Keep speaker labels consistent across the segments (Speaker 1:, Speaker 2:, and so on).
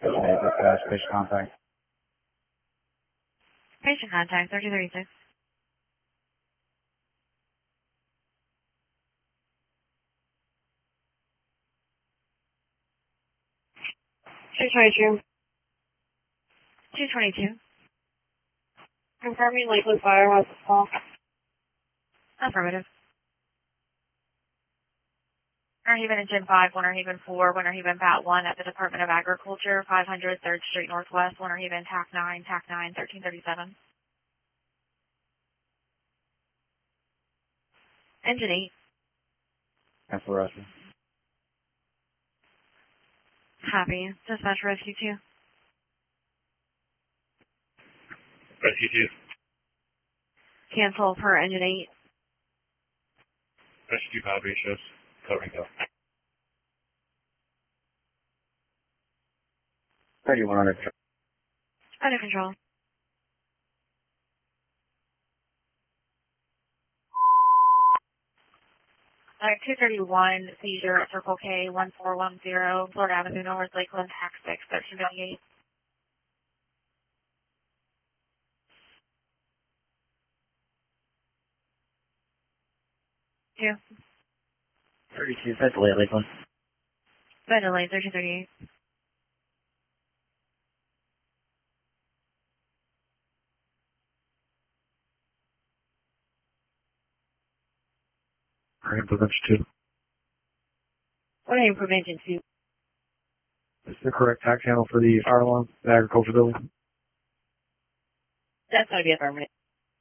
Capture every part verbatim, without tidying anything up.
Speaker 1: Okay, uh, patient contact.
Speaker 2: Patient contact, thirty thirty-six.
Speaker 3: two twenty-two.
Speaker 2: two twenty-two.
Speaker 3: Confirming Lakewood Firehouse call.
Speaker 2: Affirmative. Winter Haven Engine five, Winter Haven four, Winter Haven Pat one at the Department of Agriculture, five hundred third Street Northwest, Winter Haven T A C nine, T A C nine, thirteen thirty-seven. Engine eight.
Speaker 1: Cancel rescue.
Speaker 2: Copy. Dispatch Rescue two.
Speaker 4: Rescue two.
Speaker 2: Cancel per Engine eight.
Speaker 4: Rescue copy shows covering go.
Speaker 1: thirty-one hundred.
Speaker 2: Under control. Alright, two thirty-one, seizure at Circle K, one four one zero, Florida Avenue North, Lakeland, Tax six, thirteen ninety-eight. Two.
Speaker 1: thirty-two, ventilate, Lakeland.
Speaker 2: Ventilate, thirteen thirty-eight.
Speaker 4: Alright, prevention two.
Speaker 3: What name prevention two?
Speaker 4: Is the correct tax channel for the fire alarm, the agriculture building?
Speaker 3: That's going to be affirmative.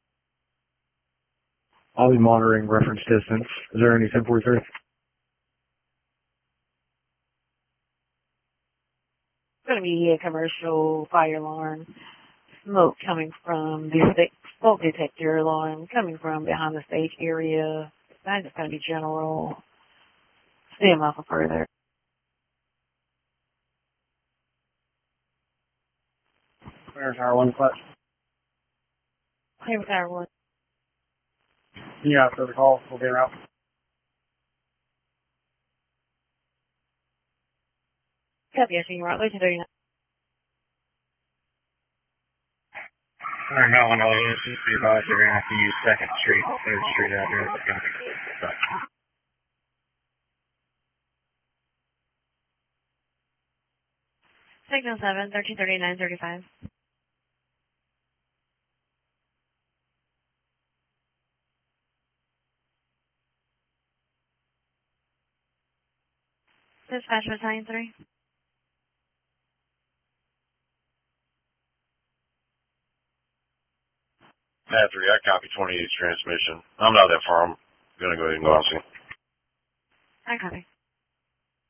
Speaker 4: I'll be monitoring reference distance. Is there any ten forty-three?
Speaker 3: It's going to be a commercial fire alarm. Smoke coming from the sta- smoke detector alarm coming from behind the stage area. That's just going to be general. See them off further.
Speaker 1: Where's our one clutch?
Speaker 3: Hey, with our one.
Speaker 1: Can you after the call? We'll be around.
Speaker 3: Copy, I see you right. Wait thirty-nine.
Speaker 4: Alright, no, no, this is the advice. You're going to have to use second Street, third Street address.
Speaker 2: Signal seven, thirteen thirty-nine, thirty-five. Dispatch Battalion three.
Speaker 5: Pat three, I copy twenty-eight's transmission. I'm not that far. I'm going to go ahead and go out and see.
Speaker 2: I copy.